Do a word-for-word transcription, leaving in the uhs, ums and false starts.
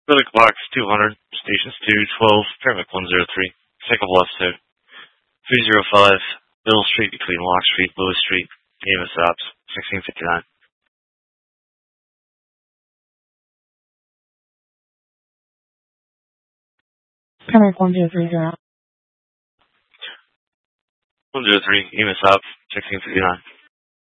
Clinic Box two hundred, Stations two twelve, Paramount one oh three, second left two. three oh five, Middle Street between Lock Street, Lewis Street, E M S Ops, sixteen fifty-nine. Paramount one oh three zero. one oh three, E M S Ops, sixteen fifty-nine.